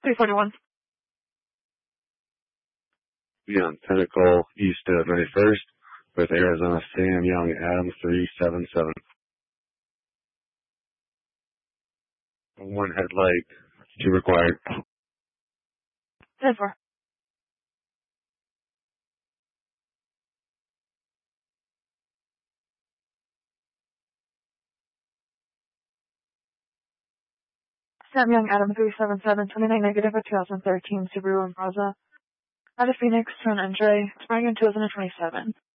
341. Beyond Pinnacle, east of 91st, with Arizona Sam Young, Adam 377. One headlight, 2 required. 10-4. Sam Young, Adam 377, 29 negative for 2013 Subaru Impreza. Out of Phoenix, turn entry, expiring in 2027.